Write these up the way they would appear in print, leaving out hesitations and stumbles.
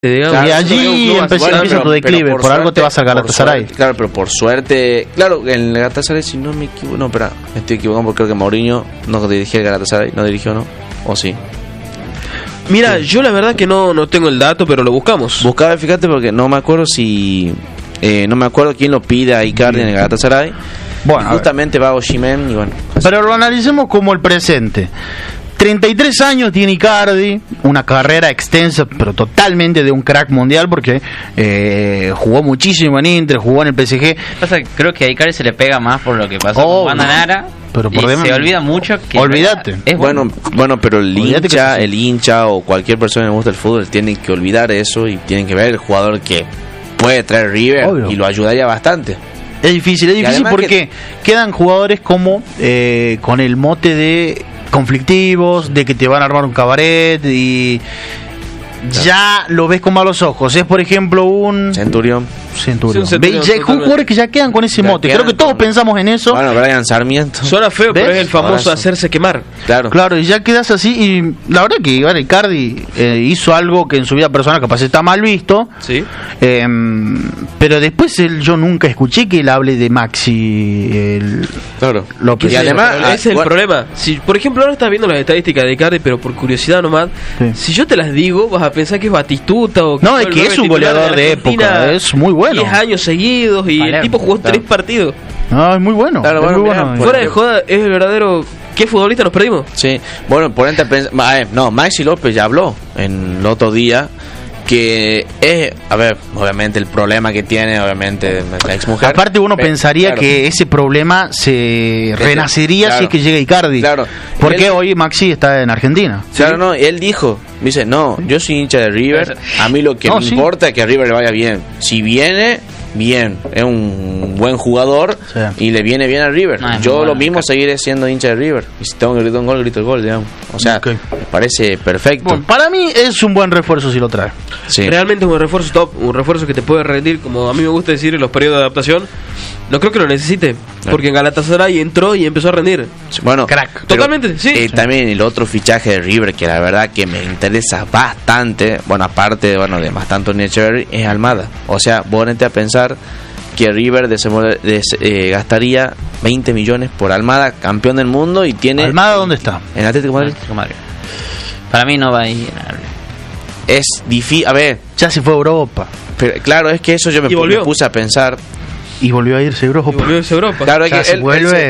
digamos. Claro, Y allí empieza tu declive, por algo te vas al Galatasaray. Claro, pero por suerte, claro, en el Galatasaray, si no me equivoco, no, espera, me estoy equivocando porque creo que Mourinho no dirigía el Galatasaray, no dirigió, ¿no? ¿O sí? Mira, yo la verdad que no tengo el dato, pero lo buscamos. Buscaba, fíjate, porque no me acuerdo si... no me acuerdo quién lo pide a Icardi en el Galatasaray. Bueno, justamente va Osimhen y bueno. Pero lo analicemos como el presente. 33 años tiene Icardi, una carrera extensa, pero totalmente de un crack mundial, porque jugó muchísimo en Inter, jugó en el PSG. Creo que a Icardi se le pega más por lo que pasó con Bandanara. Pero por y se olvida mucho que olvídate. Es bueno, pero el hincha o cualquier persona que le gusta el fútbol tienen que olvidar eso y tienen que ver el jugador que puede traer River. Obvio. Y lo ayudaría bastante. Es difícil porque quedan jugadores como con el mote de conflictivos, de que te van a armar un cabaret y ya lo ves con malos ojos. Es, por ejemplo, un Centurión. Jugadores que ya quedan con ese mote. Creo que todos pensamos en eso. Bueno, Brian Sarmiento. Suena feo, pero es el famoso hacerse quemar. Claro, y ya quedas así. Y la verdad que Icardi hizo algo que en su vida personal capaz está mal visto. Sí. Pero después yo nunca escuché que él hable de Maxi. Claro. López. Y además, ese es el problema. Si, por ejemplo, ahora estás viendo las estadísticas de Icardi, pero por curiosidad nomás, si yo te las digo, vas a pensar que es Batistuta o que no, es que es un goleador de época, es muy bueno. 10 años seguidos y el tipo jugó 3 partidos. No, es muy bueno. Claro, es muy bueno. Fuera de joda, es el verdadero. ¿Qué futbolista nos perdimos? Sí, bueno, por ejemplo, Maxi López ya habló en el otro día que es, obviamente el problema que tiene, obviamente, la exmujer. Aparte uno pensaría que ese problema se renacería si es que llega Icardi. Claro. Porque hoy Maxi está en Argentina. Claro, no, él dice, no, yo soy hincha de River, a mí lo que me importa es que a River le vaya bien. Si viene, bien, es un buen jugador y le viene bien a River. Yo lo mismo seguiré siendo hincha de River. Y si tengo que gritar un gol, grito el gol, digamos. O sea, me parece perfecto. Bueno, para mí es un buen refuerzo si lo trae. Sí. Realmente es un refuerzo top, un refuerzo que te puede rendir, como a mí me gusta decir, en los periodos de adaptación. No creo que lo necesite, porque en Galatasaray entró y empezó a rendir. Bueno, crack. Totalmente, sí. También el otro fichaje de River, que la verdad que me interesa bastante, bueno, aparte de bastante Anthony Echeverry, es Almada. O sea, vos ponete a pensar que River gastaría 20 millones por Almada, campeón del mundo, y tiene... ¿Almada dónde está? En Atlético de Madrid. Para mí no va a ir. Es difícil, ya se fue a Europa. Pero, claro, es que eso yo me puse a pensar. Y volvió a irse a Europa. Claro, es que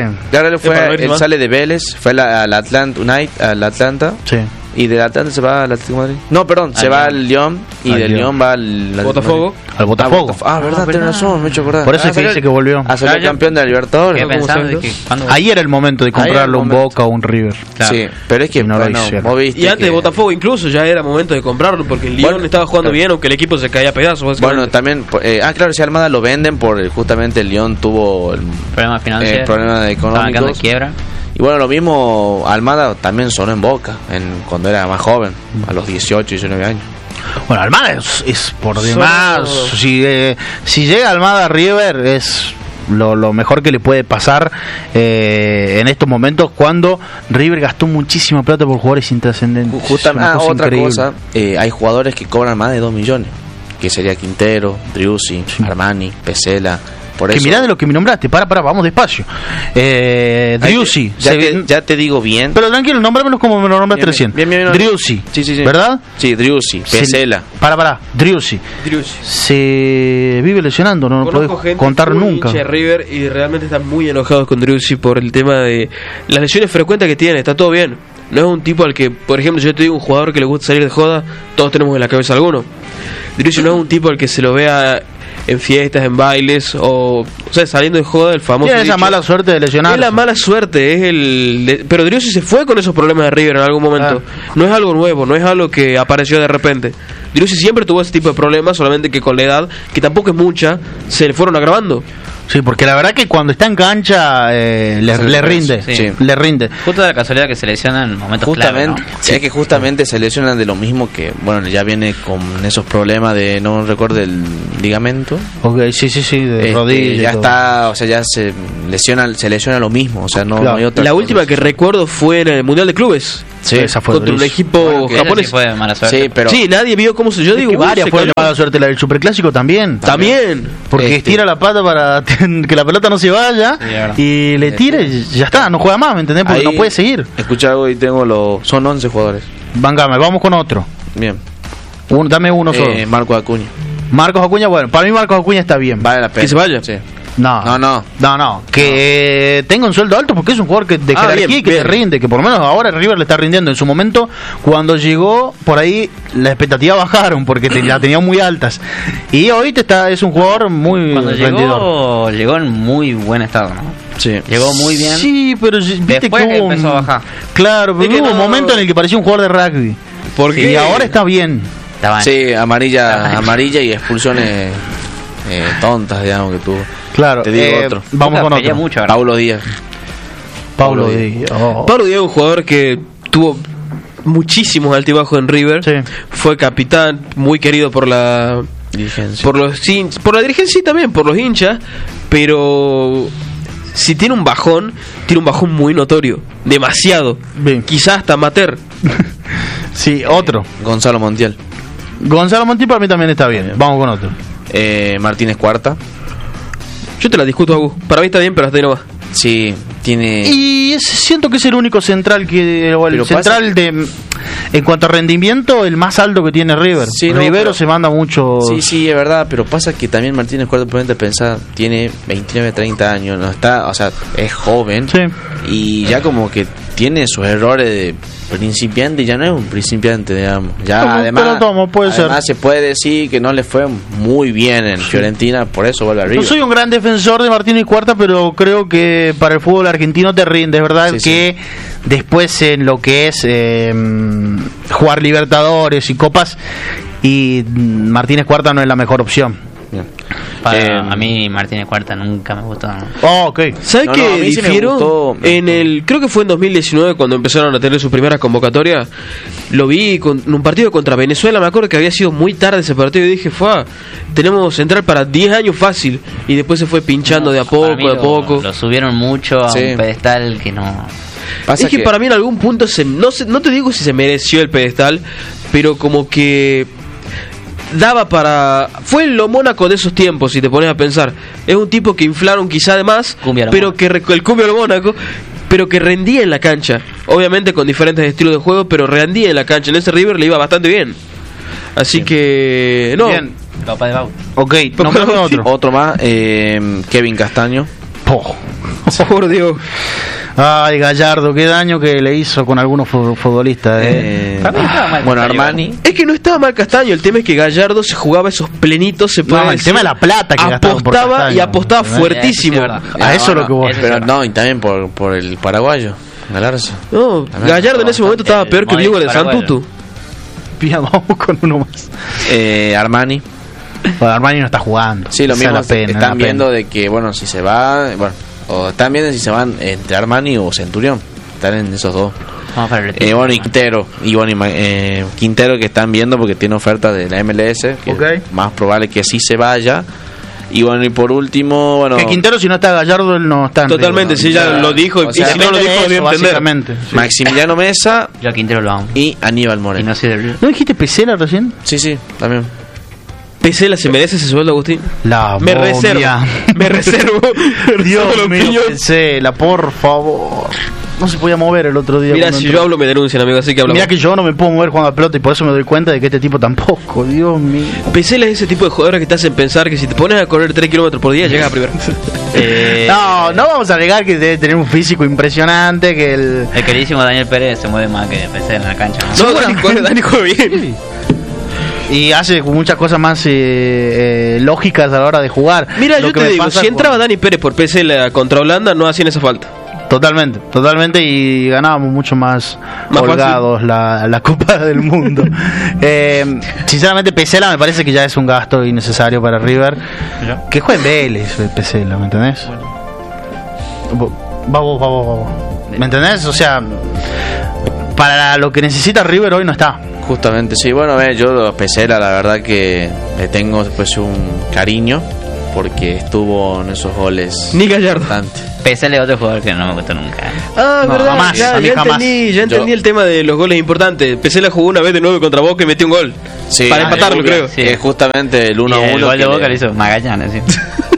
él sale de Vélez, fue al Atlanta. Sí. Y del Atlanta se va al Atlético de Madrid. No, perdón, se va al Lyon. Y del Lyon va al Botafogo. Al Botafogo. Verdad, tenés razón, me he hecho acordar. Por eso es que dice que volvió a ser campeón de la Libertadores. Ahí era el momento de comprarlo un Boca o un River. Claro. Sí, pero es que no lo hicieron. Y antes de Botafogo incluso ya era momento de comprarlo, porque el Lyon estaba jugando bien, aunque el equipo se caía a pedazos. Bueno, también, claro, si Almada lo venden por justamente el Lyon tuvo el problema financiero, problema económico, de quiebra. Y bueno, lo mismo, Almada también sonó en Boca cuando era más joven, a los 18, 19 años. Bueno, Almada es por demás. Si llega Almada a River, es lo mejor que le puede pasar en estos momentos, cuando River gastó muchísima plata por jugadores intrascendentes. Justamente, otra cosa, hay jugadores que cobran más de 2 millones, que sería Quintero, Driussi, Armani, Pesela. Que mirá de lo que me nombraste, vamos despacio. Driussi, ya te digo bien. Pero tranquilo, nómbramelos como me lo nombraste recién. Bien. Driussi, sí. ¿verdad? Sí, Driussi, Pesela. Driussi. Se vive lesionando, no podés contar nunca. River, y realmente están muy enojados con Driussi por el tema de las lesiones frecuentes que tiene. Está todo bien. No es un tipo al que, por ejemplo, yo te digo, un jugador que le gusta salir de joda, todos tenemos en la cabeza alguno. Driussi no es un tipo al que se lo vea en fiestas, en bailes, o sea, saliendo de joda, el famoso. Tiene esa mala suerte de lesionarse. Es la mala suerte, pero Driussi se fue con esos problemas de River en algún momento. No es algo nuevo, no es algo que apareció de repente. Driussi siempre tuvo ese tipo de problemas, solamente que con la edad, que tampoco es mucha, se le fueron agravando. Sí, porque la verdad que cuando está en cancha le rinde. Le rinde. Justo de la casualidad que se lesionan en momentos clave, ¿no? Es que justamente se lesionan de lo mismo que, bueno, ya viene con esos problemas de, no recuerdo, el ligamento. Okay, sí, de rodilla. Ya está, o sea, ya se lesiona lo mismo, o sea, no hay otra. La última que recuerdo fue en el Mundial de Clubes, Sí, esa fue contra un equipo japonés. Sí, fue de mala suerte. Sí, pero sí, nadie vio cómo se... Yo digo, varias fue de mala suerte. La del Superclásico también. Porque estira la pata para que la pelota no se vaya, y le tira y ya está, no juega más, ¿me entendés? Porque no puede seguir. Escucha algo y son 11 jugadores. Vamos con otro. Bien. Dame uno solo. Marcos Acuña. Marcos Acuña, bueno, para mí Marcos Acuña está bien. Vale la pena. Que se vaya. Sí. No. Que tenga un sueldo alto porque es un jugador de jerarquía y que te rinde, que por lo menos ahora River le está rindiendo. En su momento, cuando llegó, por ahí las expectativas bajaron porque la tenía muy altas. Y hoy es un jugador muy rendidor. Llegó en muy buen estado, ¿no? Sí. Llegó muy bien. Sí, pero viste después que empezó a bajar. Claro, pero hubo un momento en el que parecía un jugador de rugby. Y ahora está bien. Sí, amarilla y expulsiones tontas, digamos, que tuvo. Claro, te digo otro. Vamos con otro. Mucho, Paulo Díaz. Paulo Díaz es un jugador que tuvo muchísimos altibajos en River. Sí. Fue capitán, muy querido por la dirigencia. Por la dirigencia y también por los hinchas, pero si tiene un bajón muy notorio, demasiado. Bien. Quizás hasta amateur. Sí, otro. Gonzalo Montiel para mí también está bien. Vamos con otro. Martínez Cuarta. Yo te la discuto, Agus. Para mí está bien, pero hasta ahí no va. Sí, tiene... Y siento que es el único central en cuanto a rendimiento, el más alto que tiene River. Sí, Rivero se manda mucho. Sí, es verdad, pero pasa que también Martínez Cuarta, por pensar, tiene 29, 30 años, no está, o sea, es joven. Sí. Y ya como que tiene sus errores de principiante, ya no es un principiante, digamos. Ya además se puede decir que no le fue muy bien en Fiorentina, por eso vuelve a River. No soy un gran defensor de Martínez Cuarta, pero creo que para el fútbol argentino te rinde, es verdad que después en lo que es jugar Libertadores y Copas, y Martínez Cuarta no es la mejor opción. A mí Martínez Cuarta nunca me gustó. Okay. ¿Sabes qué difiero? Creo que fue en 2019 cuando empezaron a tener sus primeras convocatorias. Lo vi en un partido contra Venezuela. Me acuerdo que había sido muy tarde ese partido y dije, tenemos central para 10 años fácil. Y después se fue pinchando de a poco. Lo subieron mucho a un pedestal que no... Es que para mí en algún punto no te digo si se mereció el pedestal, pero como que daba para... Fue lo Mónaco de esos tiempos, si te pones a pensar. Es un tipo que inflaron quizá de más, pero que el cumbia lo Mónaco, pero que rendía en la cancha. Obviamente con diferentes estilos de juego, pero rendía en la cancha. En ese River le iba bastante bien. Así que... No. Bien. Papá de Bau. Ok, otro más, Kevin Castaño. Por Dios. Ay, Gallardo, qué daño que le hizo con algunos futbolistas. Armani. Es que no estaba mal Castaño, el tema es que Gallardo se jugaba esos plenitos, el tema de la plata que apostaba fuertísimo. A eso lo que vos. Pero no, y también por el paraguayo, Galarza. No, Gallardo en ese momento estaba peor que Diego de Santutu. Vamos con uno más. Armani. Armani no está jugando. Sí, lo mismo. Están viendo de que, si se va, o están viendo si se van entre Armani o Centurión. Están en esos dos. Y Quintero que están viendo porque tiene oferta de la MLS, que es más probable que sí se vaya. Y por último, que Quintero, si no está Gallardo, él no está en totalmente, sí, ya lo dijo. Y si no lo dijo, debía entender. Maximiliano Mesa. Yo a Quintero lo amo. Y Aníbal Moreno. ¿No dijiste Pesela recién? Sí, también. Pesela se merece ese sueldo, Agustín. Me reservo. Dios mío, Pesela, por favor. No se podía mover el otro día. Mira, si yo hablo me denuncian, amigo, así que hablamos. Mira que yo no me puedo mover jugando a pelota y por eso me doy cuenta de que este tipo tampoco. Dios mío. Pesela es ese tipo de jugadores que te hacen pensar que si te pones a correr 3 kilómetros por día llegas a primero. No vamos a negar que debe tener un físico impresionante, que el queridísimo Daniel Pérez se mueve más que Pesela en la cancha. No, Dani juega bien. Y hace muchas cosas más lógicas a la hora de jugar. Mira, yo te digo, si entraba Dani Pérez por PSL contra Holanda, no hacían esa falta. Totalmente, y ganábamos mucho más holgados la Copa del Mundo. Sinceramente, Pesela me parece que ya es un gasto innecesario para River. Que juegue Vélez, Pesela, ¿me entendés? Vamos. ¿Me entendés? O sea, para lo que necesita River hoy no está. Justamente, sí. Yo Pesela, la verdad que le tengo después un cariño. porque estuvo en esos goles. Ni Gallardo. PSL es otro jugador que no me gustó nunca. Ah, no, verdad, jamás, ya entendí el tema de los goles importantes. PSL jugó una vez de 9 contra Boca y metió un gol. Sí, para empatarlo, creo. Sí. Es justamente el 1-1. El gol de Boca lo hizo Magallanes, sí.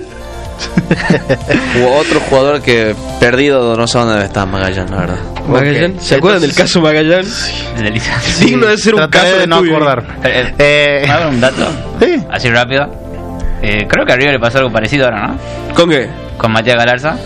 Hubo otro jugador que perdido, no sé dónde está Magallanes, la verdad. Magallanes, ¿se acuerdan del caso Magallanes? Digno de ser un caso de no acordar. ¿Me un dato? Sí. Así rápido. Creo que a River le pasó algo parecido ahora, ¿no? ¿Con qué? Con Matías Galarza.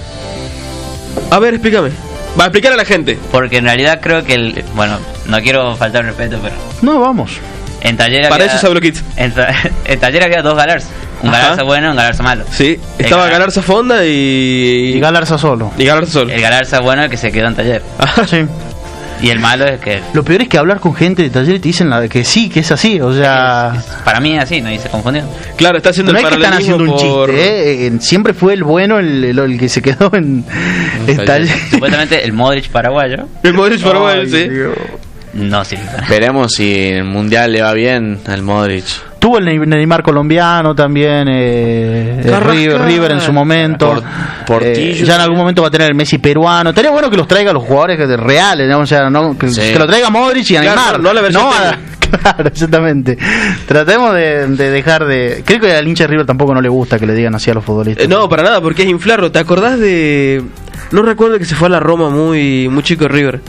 A ver, explícame. Va a explicar a la gente. Porque en realidad creo que bueno, no quiero faltar respeto, pero no, vamos. En Taller para eso es Abloquito. En Taller había 2 Galarza. Un Galarza bueno y un Galarza malo. Sí, estaba Galarza Fonda y Galarza solo. Y Galarza solo. El Galarza bueno es el que se quedó en Taller. Ajá, sí. Y el malo es que... Lo peor es que hablar con gente de Taller y te dicen que sí, que es así, o sea... Para mí es así, no se confundió. Claro, está haciendo no el paralelismo. No es que están haciendo un chiste, siempre fue el bueno el que se quedó en Taller. Supuestamente el Modric paraguayo. El Modric paraguayo, sí. Dios. No sirve. Veremos si el Mundial le va bien al Modric. Tuvo el Neymar colombiano también, River en su momento. Portillo, ya en algún momento va a tener el Messi peruano. Estaría bueno que los traiga los jugadores reales, ¿no? O sea, que lo traiga Modric y a Neymar. No la versión claro, exactamente. Tratemos de dejar de... Creo que al hincha de River tampoco no le gusta que le digan así a los futbolistas. No, para nada, porque es inflarlo. ¿Te acordás de...? No recuerdo que se fue a la Roma muy chico de River.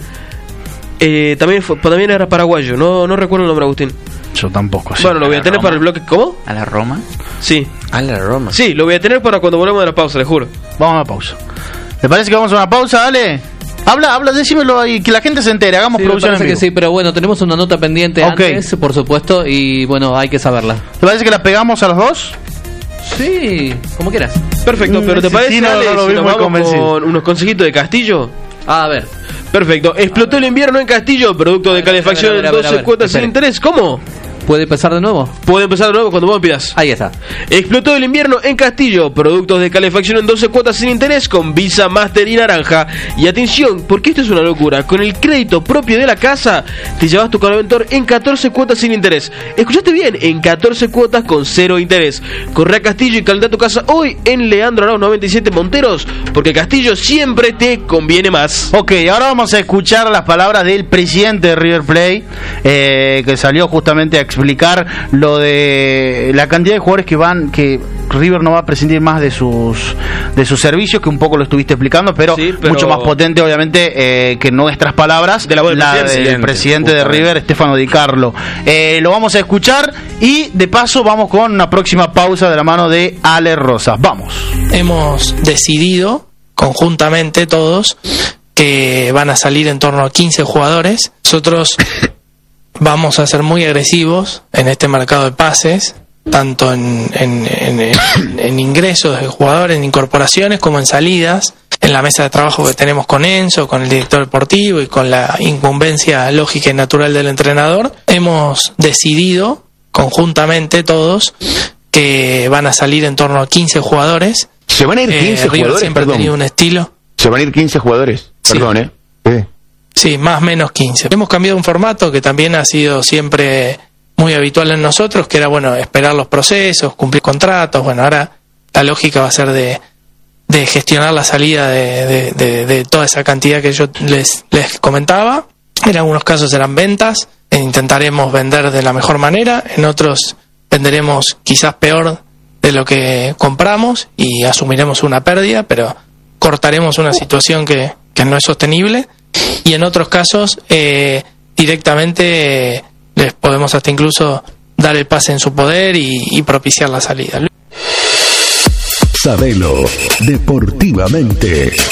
También era paraguayo, no recuerdo el nombre, Agustín. Yo tampoco. Sí. Bueno, lo voy a tener Roma. para el bloque. ¿Cómo? ¿A la Roma? Sí. ¿A la Roma? Sí, lo voy a tener para cuando volvamos de la pausa, les juro. Vamos a una pausa. ¿Te parece que vamos a una pausa? Dale. Habla, decímelo ahí, que la gente se entere. Hagamos producción en vivo. Que sí, pero bueno, tenemos una nota pendiente antes, por supuesto, y bueno, hay que saberla. ¿Te parece que la pegamos a los dos? Sí, como quieras. Perfecto, pero ¿te parece, si nos vamos convencido con unos consejitos de Castillo? A ver. Perfecto. Explotó el invierno en Castillo, producto de calefacción en 12 cuotas sin interés. ¿Cómo? ¿Puede empezar de nuevo? Puede empezar de nuevo cuando vos me pidas. Ahí está. Explotó el invierno en Castillo. Productos de calefacción en 12 cuotas sin interés con Visa, Master y Naranja. Y atención, porque esto es una locura. Con el crédito propio de la casa, te llevas tu calefactor en 14 cuotas sin interés. ¿Escuchaste bien? En 14 cuotas con 0 interés. Corre a Castillo y calenta tu casa hoy en Leandro Arauz 97 Monteros. Porque Castillo siempre te conviene más. Ok, ahora vamos a escuchar las palabras del presidente de River Plate, que salió justamente a explicar lo de la cantidad de jugadores que River no va a prescindir más de sus servicios, que un poco lo estuviste explicando, pero mucho más potente obviamente que nuestras palabras de la del presidente de River, Stefano Di Carlo. Lo vamos a escuchar y de paso vamos con una próxima pausa de la mano de Ale Rosas. Vamos. Hemos decidido conjuntamente todos que van a salir en torno a 15 jugadores. Nosotros vamos a ser muy agresivos en este mercado de pases, tanto en ingresos de jugadores, en incorporaciones, como en salidas, en la mesa de trabajo que tenemos con Enzo, con el director deportivo y con la incumbencia lógica y natural del entrenador. Hemos decidido conjuntamente todos que van a salir en torno a 15 jugadores. ¿Se van a ir 15 River jugadores? Siempre ha tenido un estilo. ¿Se van a ir 15 jugadores? Sí. Perdón, Sí, más o menos 15. Hemos cambiado un formato que también ha sido siempre muy habitual en nosotros, que era, bueno, esperar los procesos, cumplir contratos. Bueno, ahora la lógica va a ser de gestionar la salida de toda esa cantidad que yo les comentaba. En algunos casos serán ventas, intentaremos vender de la mejor manera, en otros venderemos quizás peor de lo que compramos y asumiremos una pérdida, pero cortaremos una situación que no es sostenible, y en otros casos directamente les podemos hasta incluso dar el pase en su poder y propiciar la salida. Sabelo deportivamente.